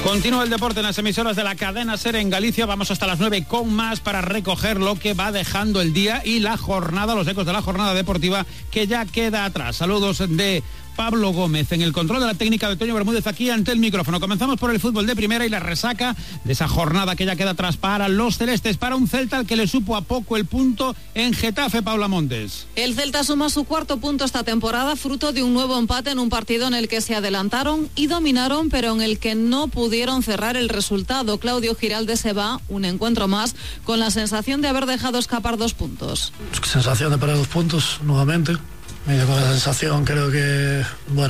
Continúa el deporte en las emisoras de la cadena SER en Galicia. Vamos hasta las 9 con más para recoger lo que va dejando el día y la jornada, los ecos de la jornada deportiva que ya queda atrás. Saludos de Pablo Gómez en el control de la técnica, de Toño Bermúdez aquí ante el micrófono. Comenzamos por el fútbol de primera y la resaca de esa jornada que ya queda atrás para los celestes, para un Celta al que le supo a poco el punto en Getafe. Paula Montes. El Celta suma su cuarto punto esta temporada, fruto de un nuevo empate en un partido en el que se adelantaron y dominaron, pero en el que no pudieron cerrar el resultado. Claudio Giralde se va un encuentro más con la sensación de haber dejado escapar 2 puntos. Sensación de perder 2 puntos nuevamente. Con la sensación, creo que,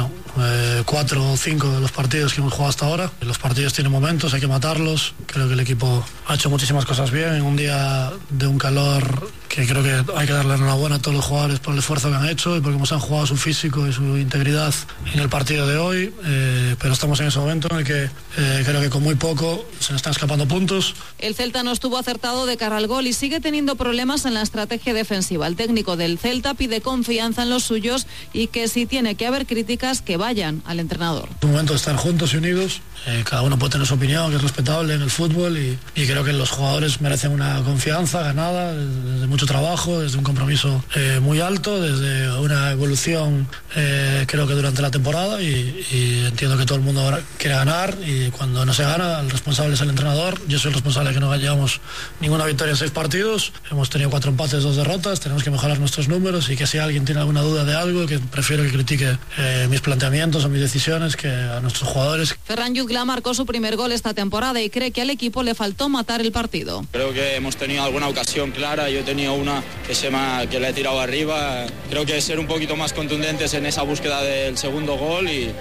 4 o 5 de los partidos que hemos jugado hasta ahora. Los partidos tienen momentos, hay que matarlos. Creo que el equipo ha hecho muchísimas cosas bien en un día de un calor que creo que hay que darle enhorabuena a todos los jugadores por el esfuerzo que han hecho y porque hemos han jugado su físico y su integridad en el partido de hoy. Pero estamos en ese momento en el que creo que con muy poco se nos están escapando puntos. El Celta no estuvo acertado de cara al gol y sigue teniendo problemas en la estrategia defensiva. El técnico del Celta pide confianza en los suyos y que si tiene que haber críticas, que vayan al entrenador. Es un momento de estar juntos y unidos. Cada uno puede tener su opinión, que es respetable en el fútbol, y creo que los jugadores merecen una confianza ganada desde mucho trabajo, desde un compromiso muy alto, desde una evolución creo que durante la temporada, y entiendo que todo el mundo quiere ganar, y cuando no se gana el responsable es el entrenador. Yo soy el responsable de que no llevamos ninguna victoria en 6 partidos, hemos tenido 4 empates, 2 derrotas, tenemos que mejorar nuestros números, y que si alguien tiene alguna duda de algo, que prefiero que critique mis planteamientos o mis decisiones que a nuestros jugadores. Ferran Jutgla marcó su primer gol esta temporada y cree que al equipo le faltó matar el partido. Creo que hemos tenido alguna ocasión clara, yo he tenido una que le he tirado arriba. Creo que ser un poquito más contundentes en esa búsqueda del segundo gol y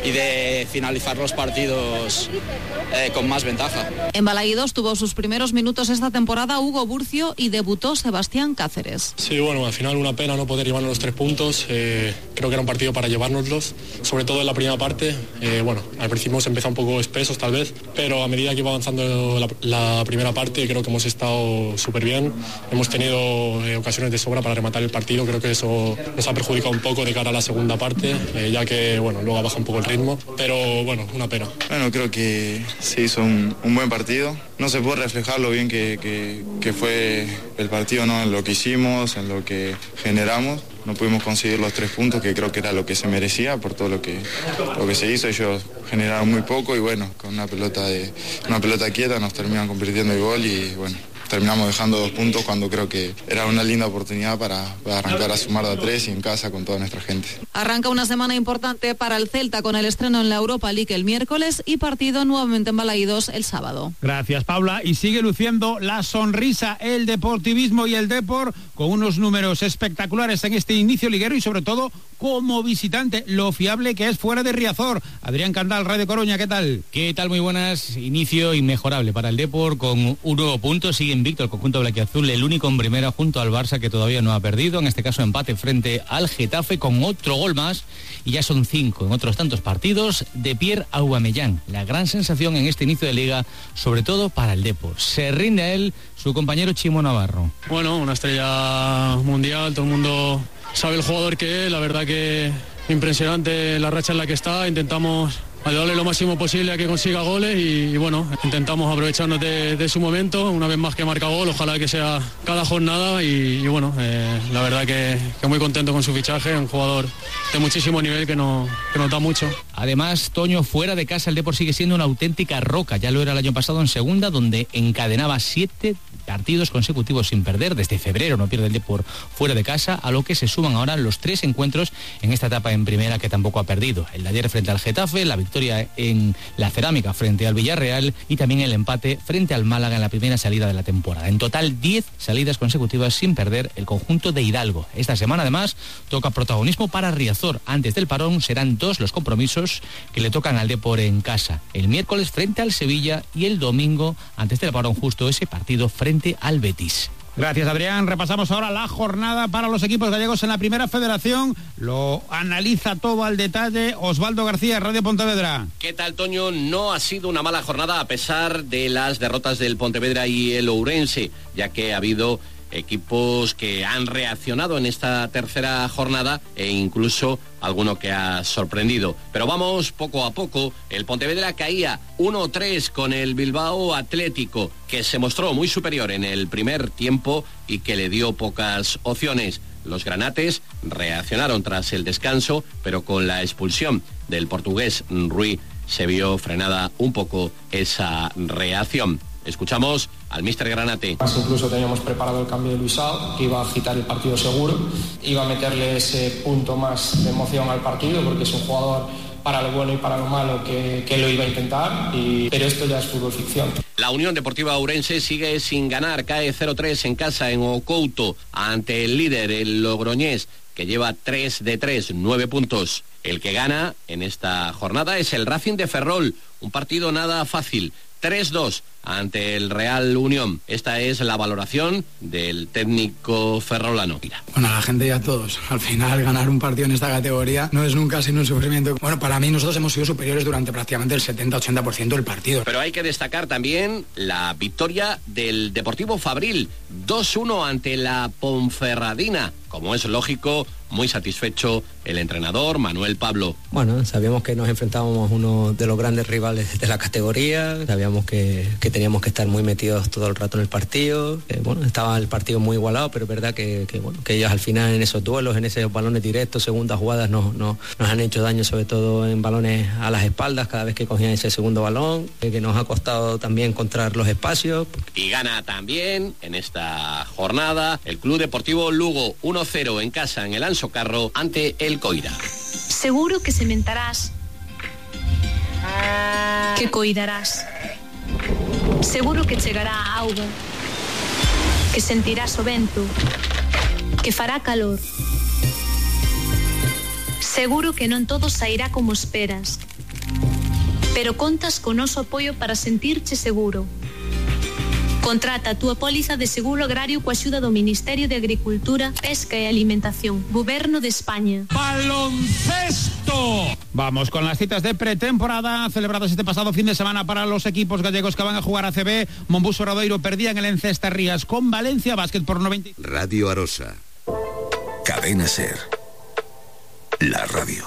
de finalizar los partidos con más ventaja. En Balaídos tuvo sus primeros minutos esta temporada Hugo Burcio y debutó Sebastián Cáceres. Sí, al final una pena no poder llevarnos los 3 puntos. Creo que era un partido para llevárnoslos, sobre todo en la primera parte. Al principio hemos empezado un poco espesos tal vez, pero a medida que iba avanzando la primera parte creo que hemos estado súper bien. Hemos tenido ocasiones de sobra para rematar el partido. Creo que eso nos ha perjudicado un poco de cara a la segunda parte, ya que luego baja un poco el ritmo, pero una pena. Creo que se hizo un buen partido. No se puede reflejar lo bien que fue el partido, ¿no? En lo que hicimos, en lo que generamos. No pudimos conseguir los 3 puntos, que creo que era lo que se merecía por todo lo que se hizo. Ellos generaron muy poco y con una pelota quieta nos terminan convirtiendo el gol y terminamos dejando 2 puntos cuando creo que era una linda oportunidad para arrancar a sumar de 3 y en casa con toda nuestra gente. Arranca una semana importante para el Celta con el estreno en la Europa League el miércoles y partido nuevamente en Balaídos el sábado. Gracias, Paula. Y sigue luciendo la sonrisa, el deportivismo y el depor con unos números espectaculares en este inicio liguero y sobre todo como visitante, lo fiable que es fuera de Riazor. Adrián Candal, Radio Coruña, ¿qué tal? ¿Qué tal? Muy buenas. Inicio inmejorable para el Depor con un nuevo punto. Sigue invicto el conjunto blanquiazul, el único en primera junto al Barça que todavía no ha perdido. En este caso empate frente al Getafe con otro gol más y ya son 5 en otros tantos partidos de Pierre Aubameyang. La gran sensación en este inicio de liga, sobre todo para el Depor. Se rinde a él su compañero Chimo Navarro. Una estrella mundial, todo el mundo sabe el jugador que es, la verdad que impresionante la racha en la que está. Intentamos ayudarle lo máximo posible a que consiga goles y intentamos aprovecharnos de su momento, una vez más que marca gol, ojalá que sea cada jornada y la verdad que muy contento con su fichaje, un jugador de muchísimo nivel que nos da mucho. Además, Toño, fuera de casa el Depor sigue siendo una auténtica roca, ya lo era el año pasado en segunda, donde encadenaba 7 partidos consecutivos sin perder, desde febrero no pierde el Depor fuera de casa, a lo que se suman ahora los 3 encuentros en esta etapa en primera que tampoco ha perdido. El de ayer frente al Getafe, la victoria en la Cerámica frente al Villarreal y también el empate frente al Málaga en la primera salida de la temporada. En total 10 salidas consecutivas sin perder el conjunto de Hidalgo. Esta semana además toca protagonismo para Riazor. Antes del parón serán 2 los compromisos que le tocan al Depor en casa. El miércoles frente al Sevilla y el domingo, antes del parón justo, ese partido frente al Betis. Gracias, Adrián. Repasamos ahora la jornada para los equipos gallegos en la Primera Federación. Lo analiza todo al detalle Osvaldo García, Radio Pontevedra. ¿Qué tal, Toño? No ha sido una mala jornada a pesar de las derrotas del Pontevedra y el Ourense, ya que ha habido equipos que han reaccionado en esta tercera jornada e incluso alguno que ha sorprendido. Pero vamos poco a poco. El Pontevedra caía 1-3 con el Bilbao Atlético, que se mostró muy superior en el primer tiempo y que le dio pocas opciones. Los granates reaccionaron tras el descanso, pero con la expulsión del portugués Rui se vio frenada un poco esa reacción. Escuchamos al míster Granate. Incluso teníamos preparado el cambio de Luisao, que iba a agitar el partido seguro, iba a meterle ese punto más de emoción al partido, porque es un jugador para lo bueno y para lo malo que lo iba a intentar, pero esto ya es fútbol ficción. La Unión Deportiva Ourense sigue sin ganar, cae 0-3 en casa en Ocouto ante el líder, el Logroñés, que lleva 3 de 3, 9 puntos. El que gana en esta jornada es el Racing de Ferrol, un partido nada fácil, 3-2 ante el Real Unión. Esta es la valoración del técnico ferrolano. Bueno, a la gente y a todos. Al final, ganar un partido en esta categoría no es nunca sino un sufrimiento. Bueno, para mí nosotros hemos sido superiores durante prácticamente el 70-80% del partido. Pero hay que destacar también la victoria del Deportivo Fabril, 2-1 ante la Ponferradina. Como es lógico, muy satisfecho el entrenador Manuel Pablo. Bueno, sabíamos que nos enfrentábamos a uno de los grandes rivales de la categoría, sabíamos que teníamos que estar muy metidos todo el rato en el partido, bueno, estaba el partido muy igualado, pero es verdad que ellos al final en esos duelos, en esos balones directos, segundas jugadas, nos han hecho daño, sobre todo en balones a las espaldas, cada vez que cogían ese segundo balón, que nos ha costado también encontrar los espacios. Y gana también en esta jornada el Club Deportivo Lugo, 1-0 en casa en el Anso Carro ante el Coira. Seguro que sementarás, que coidarás. Seguro que chegará a auga, que sentirás o vento, que fará calor. Seguro que non todo sairá como esperas, pero contas con noso apoio para sentirche seguro. Contrata a túa póliza de seguro agrario coa axuda do Ministerio de Agricultura, Pesca e Alimentación, Goberno de España. ¡Baloncesto! Vamos con las citas de pretemporada celebradas este pasado fin de semana para los equipos gallegos que van a jugar ACB. Monbus Obradoiro perdían el Encestarrías con Valencia Básquet por 90. Radio Arosa. Cadena Ser. La radio.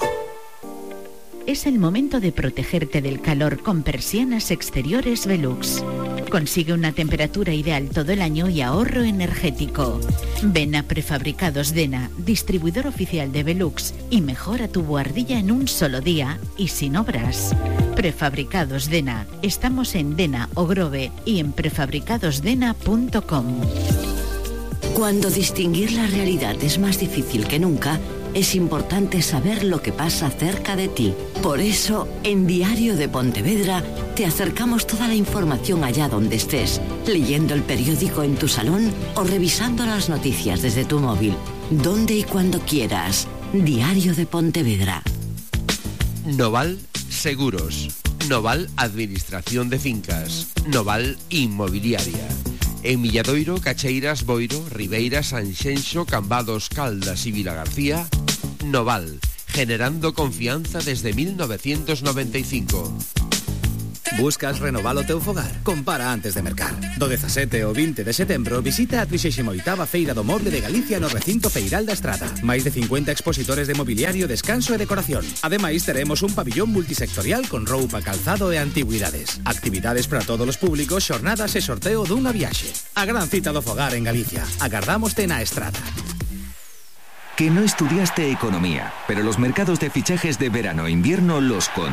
Es el momento de protegerte del calor con persianas exteriores Velux. Consigue una temperatura ideal todo el año y ahorro energético. Ven a Prefabricados Dena, distribuidor oficial de Velux, y mejora tu buhardilla en un solo día y sin obras. Prefabricados Dena. Estamos en Dena o Grove y en prefabricadosdena.com. Cuando distinguir la realidad es más difícil que nunca, es importante saber lo que pasa cerca de ti. Por eso, en Diario de Pontevedra, te acercamos toda la información allá donde estés, leyendo el periódico en tu salón o revisando las noticias desde tu móvil. Donde y cuando quieras. Diario de Pontevedra. Noval Seguros. Noval Administración de Fincas. Noval Inmobiliaria. En Milladoiro, Cacheiras, Boiro, Ribeira, Sanxenxo, Cambados, Caldas y Vilagarcía, Noval, generando confianza desde 1995. Buscas renovar o teu fogar? Compara antes de mercar. Do 17 ao 20 de setembro visita a 38ª Feira do Moble de Galicia no recinto Feiral da Estrada. Máis de 50 expositores de mobiliario, descanso e decoración. Ademais teremos un pabillón multisectorial con roupa, calzado e antigüidades. Actividades para todos os públicos, xornadas e sorteo dunha viaxe. A gran cita do fogar en Galicia. Agardámoste na Estrada. Que no estudiaste economía, pero los mercados de fichajes de verano e invierno los conoces.